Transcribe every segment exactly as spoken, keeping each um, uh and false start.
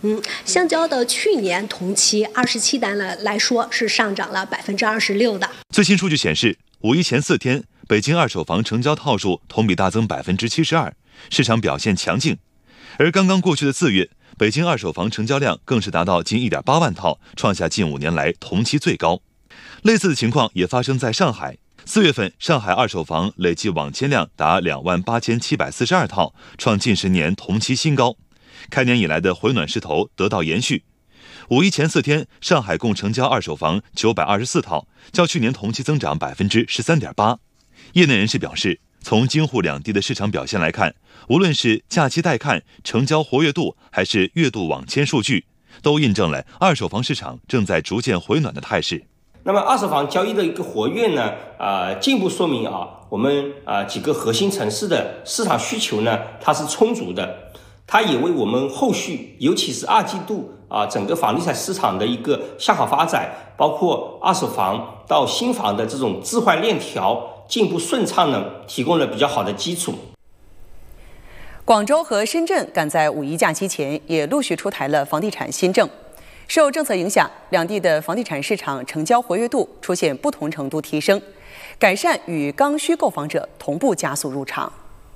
嗯，相较的去年同期二十七单来来说，是上涨了百分之二十六的。 最新数据显示，五一前四天，北京二手房成交套数同比大增百分之七十二，市场表现强劲。而刚刚过去的四月，北京二手房成交量更是达到近一点八万套，创下近五年来同期最高。类似的情况也发生在上海。四月份，上海二手房累计网签量达两万八千七百四十二套，创近十年同期新高。开年以来的回暖势头得到延续。五一前四天，上海共成交二手房九百二十四套，较去年同期增长百分之十三点八。业内人士表示，从京沪两地的市场表现来看，无论是假期待看、成交活跃度，还是月度网签数据，都印证了二手房市场正在逐渐回暖的态势。 那么二手房交易的一个活跃呢，呃，进一步说明啊，我们啊几个核心城市的市场需求呢，它是充足的。它也为我们后续，尤其是二季度啊，整个房地产市场的一个向好发展，包括二手房到新房的这种置换链条进一步顺畅呢，提供了比较好的基础。 广州和深圳赶在五一假期前也陆续出台了房地产新政。受政策影响，两地的房地产市场成交活跃度出现不同程度提升，改善与刚需购房者同步加速入场。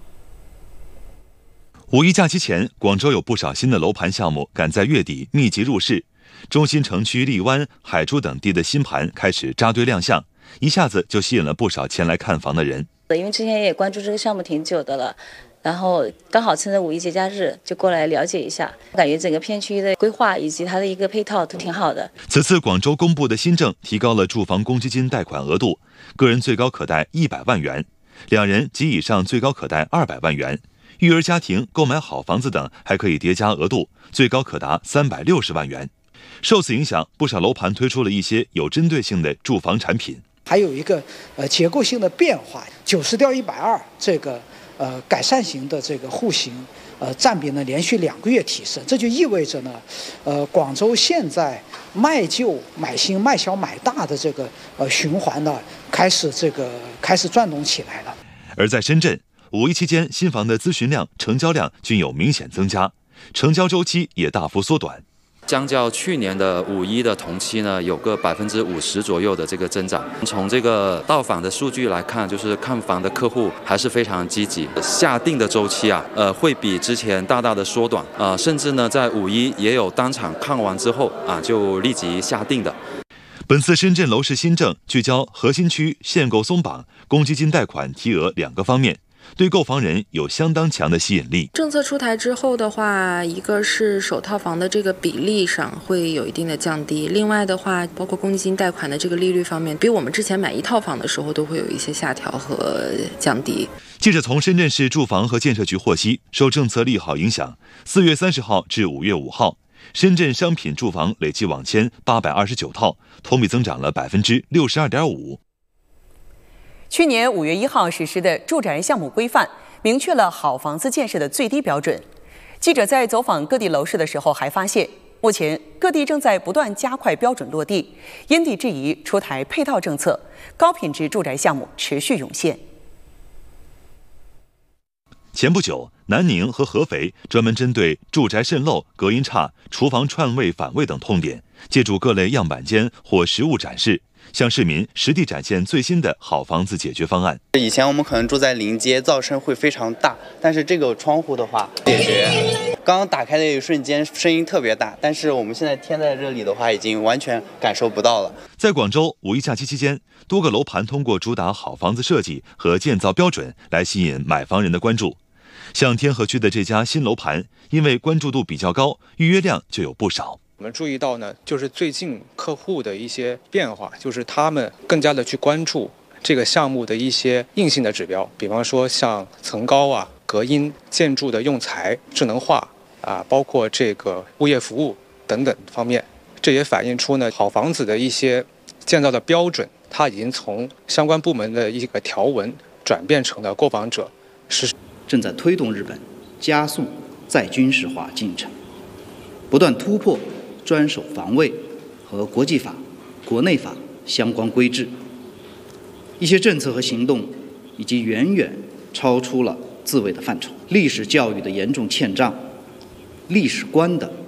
五一假期前，广州有不少新的楼盘项目赶在月底密集入市，中心城区荔湾、海珠等地的新盘开始扎堆亮相，一下子就吸引了不少前来看房的人。 因为之前也关注这个项目挺久的了，然后刚好趁着五一节假日就过来了解一下，感觉整个片区的规划以及它的一个配套都挺好的。 此次广州公布的新政提高了住房公积金贷款额度，个人最高可贷一百万元，两人及以上最高可贷二百万元。育儿家庭购买好房子等还可以叠加额度，最高可达三百六十万元。受此影响，不少楼盘推出了一些有针对性的住房产品。 还有一个呃结构性的变化，九十调一百二这个呃改善型的这个户型呃占比呢连续两个月提升，这就意味着呢，呃广州现在卖旧买新卖小买大的这个呃循环呢开始这个开始转动起来了。 而在深圳，五一期间，新房的咨询量、成交量均有明显增加，成交周期也大幅缩短。 相较去年的五一的同期呢，有个百分之五十左右的这个增长。从这个到访的数据来看，就是看房的客户还是非常积极，下定的周期啊，呃，会比之前大大的缩短啊、呃，甚至呢，在五一也有当场看完之后啊，就立即下定的。 本次深圳楼市新政聚焦核心区限购松绑、公积金贷款提额两个方面，对购房人有相当强的吸引力。 政策出台之后的话，一个是首套房的这个比例上会有一定的降低，另外的话，包括公积金贷款的这个利率方面，比我们之前买一套房的时候都会有一些下调和降低。 记者从深圳市住房和建设局获悉，受政策利好影响，四月三十号至五月五号，深圳商品住房累计网签八百二十九套，同比增长了百分之六十二点五。 去年五月一号实施的住宅项目规范，明确了好房子建设的最低标准。记者在走访各地楼市的时候，还发现，目前各地正在不断加快标准落地，因地制宜出台配套政策，高品质住宅项目持续涌现。 前不久，南宁和合肥专门针对住宅渗漏、隔音差、厨房串味反味等痛点，借助各类样板间或实物展示，向市民实地展现最新的好房子解决方案。 以前我们可能住在临街，噪声会非常大，但是这个窗户的话解决。刚刚打开的一瞬间声音特别大，但是我们现在贴在这里的话，已经完全感受不到了。 在广州五一假期期间，多个楼盘通过主打好房子设计和建造标准来吸引买房人的关注。像天河区的这家新楼盘，因为关注度比较高，预约量就有不少。 我们注意到呢，就是最近客户的一些变化，就是他们更加的去关注这个项目的一些硬性的指标，比方说像层高啊、隔音、建筑的用材、智能化啊，包括这个物业服务等等方面。这也反映出呢，好房子的一些建造的标准，它已经从相关部门的一个条文转变成了购房者是正在推动日本加速再军事化进程，不断突破专守防卫和国际法、国内法相关规制，一些政策和行动已经远远超出了自卫的范畴，历史教育的严重欠账，历史观的